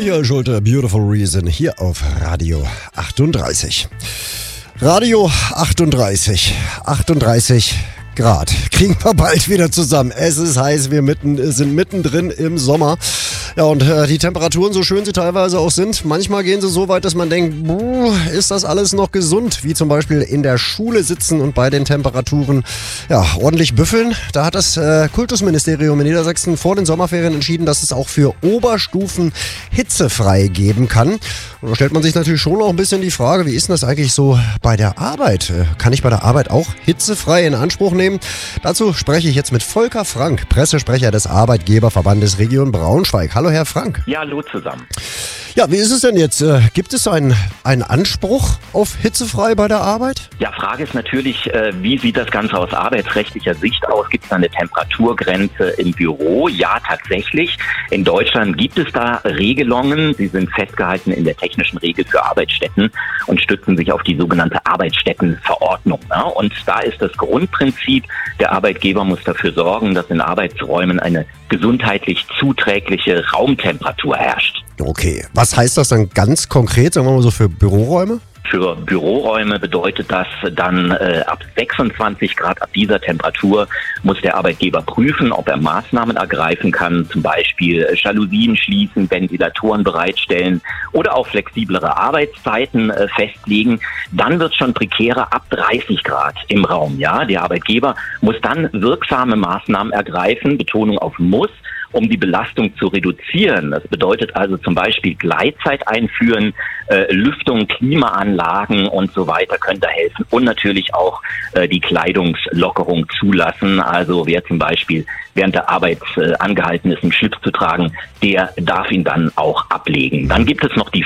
Michael Schulte, Beautiful Reason, hier auf Radio 38. Radio 38, 38 Grad. Kriegen wir bald wieder zusammen. Es ist heiß, wir sind mittendrin im Sommer. Ja, und die Temperaturen, so schön sie teilweise auch sind, manchmal gehen sie so weit, dass man denkt, ist das alles noch gesund? Wie zum Beispiel in der Schule sitzen und bei den Temperaturen ordentlich büffeln. Da hat das Kultusministerium in Niedersachsen vor den Sommerferien entschieden, dass es auch für Oberstufen hitzefrei geben kann. Und da stellt man sich natürlich schon auch ein bisschen die Frage, wie ist denn das eigentlich so bei der Arbeit? Kann ich bei der Arbeit auch hitzefrei in Anspruch nehmen? Dazu spreche ich jetzt mit Volker Frank, Pressesprecher des Arbeitgeberverbandes Region Braunschweig. Hallo Herr Frank. Ja, hallo zusammen. Ja, wie ist es denn jetzt? Gibt es einen Anspruch auf hitzefrei bei der Arbeit? Ja, Frage ist natürlich, wie sieht das Ganze aus arbeitsrechtlicher Sicht aus? Gibt es da eine Temperaturgrenze im Büro? Ja, tatsächlich. In Deutschland gibt es da Regelungen. Sie sind festgehalten in der technischen Regel für Arbeitsstätten und stützen sich auf die sogenannte Arbeitsstättenverordnung. Ne? Und da ist das Grundprinzip, der Arbeitgeber muss dafür sorgen, dass in Arbeitsräumen eine gesundheitlich zuträgliche Raumtemperatur herrscht. Okay, was heißt das dann ganz konkret, sagen wir mal so für Büroräume? Für Büroräume bedeutet das dann ab 26 Grad, ab dieser Temperatur muss der Arbeitgeber prüfen, ob er Maßnahmen ergreifen kann, zum Beispiel Jalousien schließen, Ventilatoren bereitstellen oder auch flexiblere Arbeitszeiten festlegen. Dann wird es schon prekärer ab 30 Grad im Raum. Ja, der Arbeitgeber muss dann wirksame Maßnahmen ergreifen, Betonung auf muss, um die Belastung zu reduzieren. Das bedeutet also zum Beispiel Gleitzeit einführen, Lüftung, Klimaanlagen und so weiter können da helfen und natürlich auch die Kleidungslockerung zulassen. Also wer zum Beispiel während der Arbeit angehalten ist, einen Schlips zu tragen, der darf ihn dann auch ablegen. Dann gibt es noch die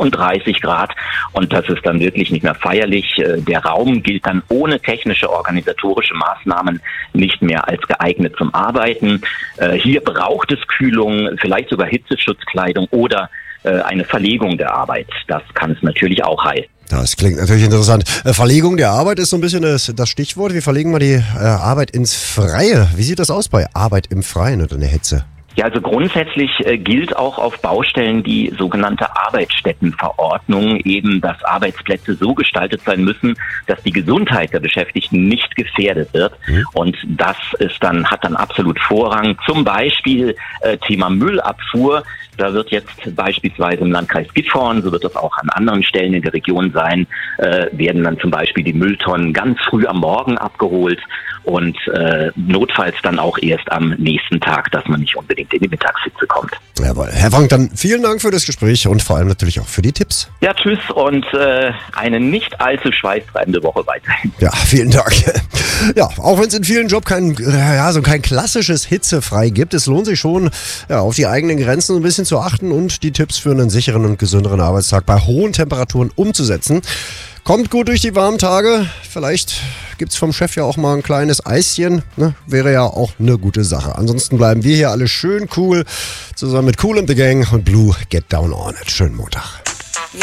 35 Grad und das ist dann wirklich nicht mehr feierlich. Der Raum gilt dann ohne technische, organisatorische Maßnahmen nicht mehr als geeignet zum Arbeiten. Hier braucht es Kühlung, vielleicht sogar Hitzeschutzkleidung oder eine Verlegung der Arbeit. Das kann es natürlich auch heißen. Das klingt natürlich interessant. Verlegung der Arbeit ist so ein bisschen das Stichwort. Wir verlegen mal die Arbeit ins Freie. Wie sieht das aus bei Arbeit im Freien oder in der Hitze? Ja, also grundsätzlich gilt auch auf Baustellen die sogenannte Arbeitsstättenverordnung, eben, dass Arbeitsplätze so gestaltet sein müssen, dass die Gesundheit der Beschäftigten nicht gefährdet wird. Und das hat dann absolut Vorrang. Zum Beispiel Thema Müllabfuhr. Da wird jetzt beispielsweise im Landkreis Gifhorn, so wird das auch an anderen Stellen in der Region sein, werden dann zum Beispiel die Mülltonnen ganz früh am Morgen abgeholt und notfalls dann auch erst am nächsten Tag, dass man nicht unbedingt in die Mittagshitze kommt. Jawohl. Herr Frank, dann vielen Dank für das Gespräch und vor allem natürlich auch für die Tipps. Ja, tschüss und eine nicht allzu schweißtreibende Woche weiterhin. Ja, vielen Dank. Ja, auch wenn es in vielen Jobs kein klassisches Hitzefrei gibt, es lohnt sich schon, auf die eigenen Grenzen ein bisschen zu achten und die Tipps für einen sicheren und gesünderen Arbeitstag bei hohen Temperaturen umzusetzen. Kommt gut durch die warmen Tage. Vielleicht gibt es vom Chef ja auch mal ein kleines Eischen. Ne? Wäre ja auch eine gute Sache. Ansonsten bleiben wir hier alle schön cool, zusammen mit Kool and the Gang und Blue Get Down On It. Schönen Montag.